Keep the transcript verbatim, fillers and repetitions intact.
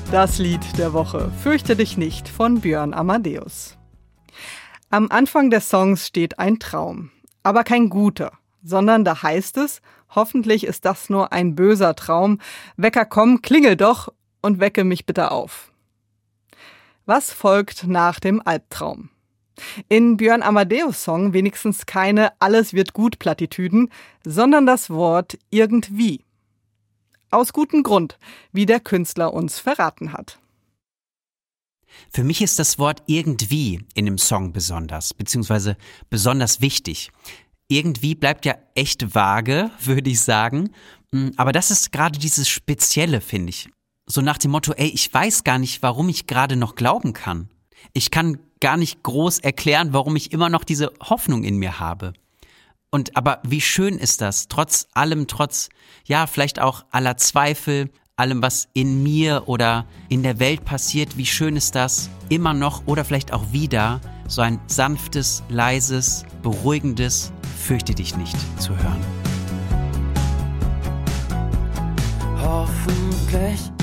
Das Lied der Woche, Fürchte dich nicht, von Björn Amadeus. Am Anfang des Songs steht ein Traum, aber kein guter, sondern da heißt es, hoffentlich ist das nur ein böser Traum. Wecker, komm, klingel doch und wecke mich bitte auf. Was folgt nach dem Albtraum? In Björn Amadeus Song wenigstens keine Alles wird gut Plattitüden, sondern das Wort irgendwie. Aus gutem Grund, wie der Künstler uns verraten hat. Für mich ist das Wort irgendwie in dem Song besonders, beziehungsweise besonders wichtig. Irgendwie bleibt ja echt vage, würde ich sagen. Aber das ist gerade dieses Spezielle, finde ich. So nach dem Motto, ey, ich weiß gar nicht, warum ich gerade noch glauben kann. Ich kann gar nicht groß erklären, warum ich immer noch diese Hoffnung in mir habe. Und aber wie schön ist das, trotz allem, trotz, ja, vielleicht auch aller Zweifel, allem, was in mir oder in der Welt passiert, wie schön ist das, immer noch oder vielleicht auch wieder so ein sanftes, leises, beruhigendes Fürchte dich nicht zu hören. Hoffentlich